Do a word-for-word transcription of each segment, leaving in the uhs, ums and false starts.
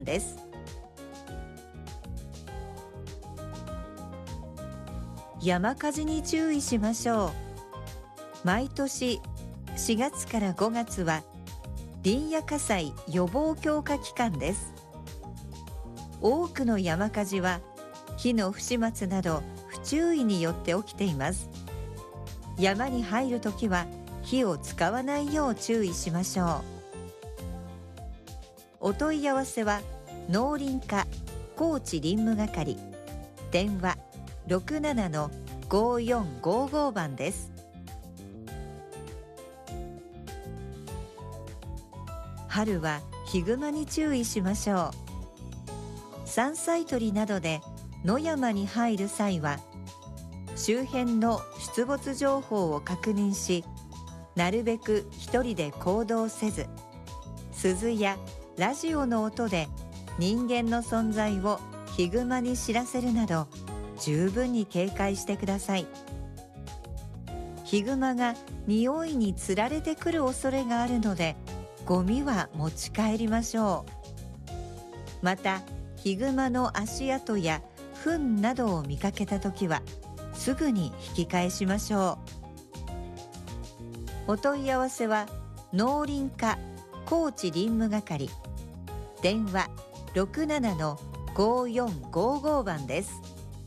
です。山火事に注意しましょう。毎年しがつからごがつは林野火災予防強化期間です。多くの山火事は火の不始末など不注意によって起きています。山に入るときは火を使わないよう注意しましょう。お問い合わせは農林課高知林務係、電話 ろくななのごよんごご 番です。春はヒグマに注意しましょう。山菜採りなどで野山に入る際は周辺の出没情報を確認し、なるべく一人で行動せず、鈴やラジオの音で人間の存在をヒグマに知らせるなど十分に警戒してください。ヒグマが匂いにつられてくる恐れがあるので、ゴミは持ち帰りましょう。またヒグマの足跡や糞などを見かけたときはすぐに引き返しましょう。お問い合わせは農林課高知林務係、電話 ろくななのごよんごご 番です。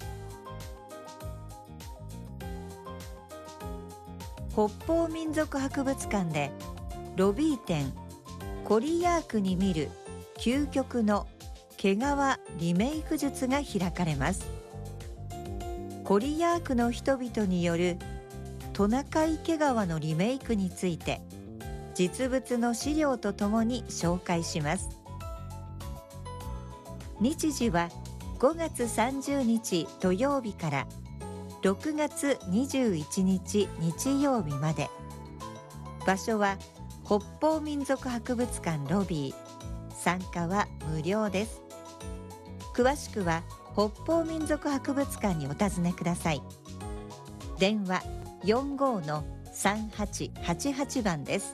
北方民族博物館でロビー展コリヤークに見る究極の毛皮リメイク術が開かれます。コリヤークの人々によるトナカイ毛皮のリメイクについて実物の資料とともに紹介します。日時はごがつさんじゅうにち土曜日からろくがつにじゅういちにち日曜日まで。場所は北方民族博物館ロビー。参加は無料です。詳しくは北方民族博物館にお尋ねください。電話 よんごのさんはちはちはち 番です。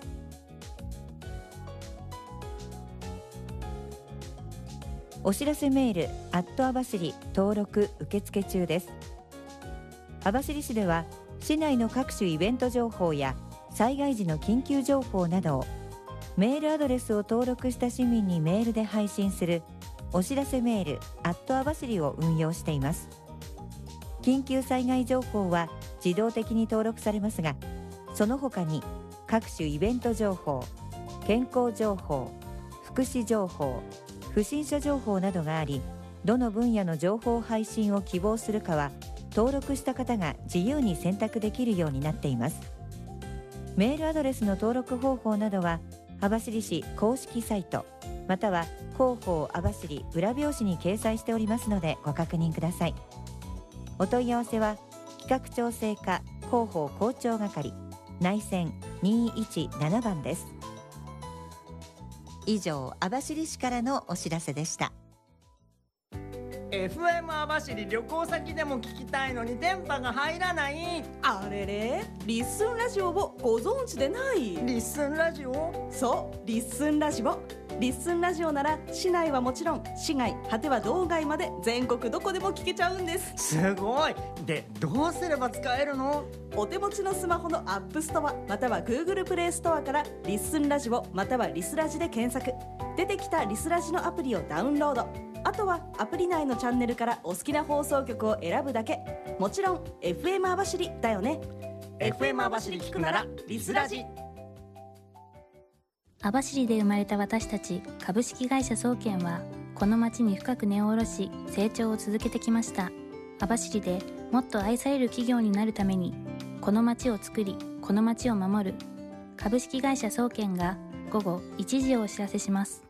お知らせメールアット網走登録受付中です。網走市では市内の各種イベント情報や災害時の緊急情報などをメールアドレスを登録した市民にメールで配信するお知らせメールアット網走を運用しています。緊急災害情報は自動的に登録されますが、その他に各種イベント情報、健康情報、福祉情報、不審者情報などがあり、どの分野の情報配信を希望するかは登録した方が自由に選択できるようになっています。メールアドレスの登録方法などは網走市公式サイトまたは広報網走裏表紙に掲載しておりますのでご確認ください。お問い合わせは企画調整課広報広聴係内線にいちななばんです。以上、網走市からのお知らせでした。 エフエム 網走旅行先でも聞きたいのに電波が入らない。 あれれ、リッスンラジオをご存知でない？ リッスンラジオ？ そう、リッスンラジオ。リッスンラジオなら市内はもちろん市外果ては道外まで全国どこでも聞けちゃうんです。 すごい。で、どうすれば使えるの？ お手持ちのスマホのアップストアまたは Google プレイストアからリッスンラジオまたはリスラジで検索。出てきたリスラジのアプリをダウンロード。あとはアプリ内のチャンネルからお好きな放送局を選ぶだけ。もちろん エフエム 網走だよね。 エフエム 網走聞くならリスラジ。 網走で生まれた私たち株式会社総研はこの町に深く根を下ろし成長を続けてきました。網走でもっと愛される企業になるためにこの町を作りこの町を守る株式会社総研が午後いちじをお知らせします。